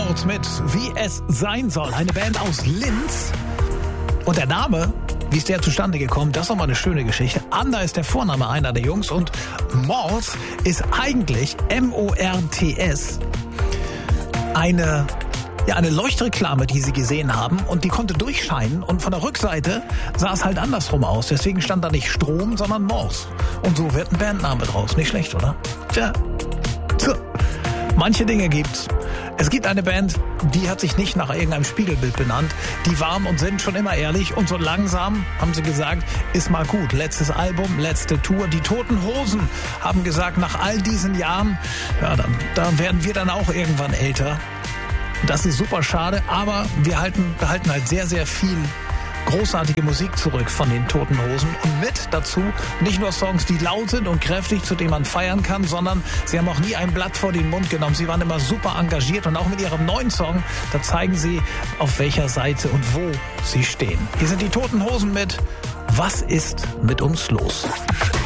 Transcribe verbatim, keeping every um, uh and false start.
Moritz mit Wie es sein soll. Eine Band aus Linz. Und der Name, wie ist der zustande gekommen? Das ist nochmal eine schöne Geschichte. Ander ist der Vorname einer der Jungs und Morts ist eigentlich M O R T S. Eine, ja, eine Leuchtreklame, die sie gesehen haben und die konnte durchscheinen und von der Rückseite sah es halt andersrum aus. Deswegen stand da nicht Strom, sondern Morse. Und so wird ein Bandname draus. Nicht schlecht, oder? Tja. Tja. Manche Dinge gibt's. Es gibt eine Band, die hat sich nicht nach irgendeinem Spiegelbild benannt. Die waren und sind schon immer ehrlich und so langsam haben sie gesagt, ist mal gut. Letztes Album, letzte Tour. Die Toten Hosen haben gesagt, nach all diesen Jahren, ja, dann, dann werden wir dann auch irgendwann älter. Das ist super schade, aber wir halten, behalten halt sehr, sehr viel großartige Musik zurück von den Toten Hosen und mit dazu nicht nur Songs, die laut sind und kräftig, zu denen man feiern kann, sondern sie haben auch nie ein Blatt vor den Mund genommen. Sie waren immer super engagiert und auch mit ihrem neuen Song, da zeigen sie, auf welcher Seite und wo sie stehen. Hier sind die Toten Hosen mit Was ist mit uns los?